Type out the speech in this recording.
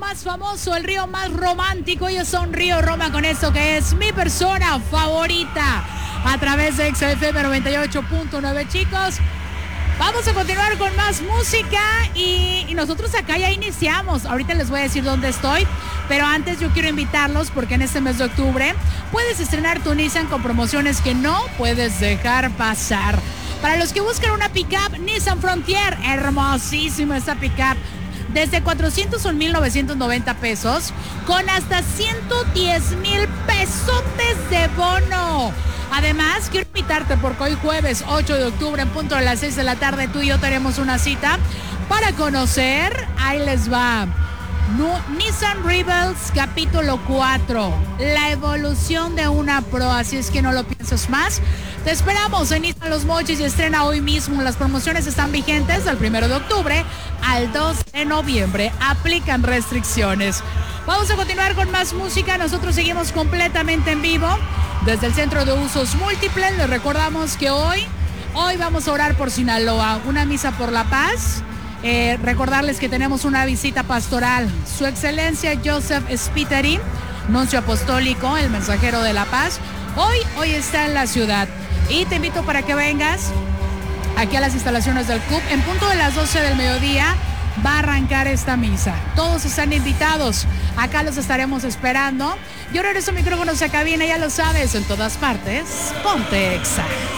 más famoso, el río más romántico. Ellos son Río Roma con esto que es mi persona favorita a través de XFM 98.9, chicos. Vamos a continuar con más música y nosotros acá ya iniciamos. Ahorita les voy a decir dónde estoy, pero antes yo quiero invitarlos porque en este mes de octubre puedes estrenar tu Nissan con promociones que no puedes dejar pasar. Para los que buscan una pickup, Nissan Frontier, hermosísima esta pickup. Desde 401,990 pesos con hasta 110,000 pesotes de bono. Además, quiero invitarte porque hoy jueves 8 de octubre en punto de las 6 de la tarde tú y yo tenemos una cita para conocer, ahí les va, Nissan Rebels capítulo 4, la evolución de una Pro, así es que no lo pienses más. Te esperamos en Nissan Los Mochis y estrena hoy mismo. Las promociones están vigentes del 1 de octubre al 2 de noviembre. Aplican restricciones. Vamos a continuar con más música. Nosotros seguimos completamente en vivo desde el Centro de Usos Múltiples. Les recordamos que hoy vamos a orar por Sinaloa, una misa por la paz. Recordarles que tenemos una visita pastoral. Su Excelencia Joseph Spiteri, nuncio apostólico, el mensajero de la paz, hoy está en la ciudad. Y te invito para que vengas aquí a las instalaciones del CUP. En punto de las 12 del mediodía va a arrancar esta misa. Todos están invitados. Acá los estaremos esperando. Yo regreso micrófonos a cabina, ya lo sabes, en todas partes. Ponte Exa.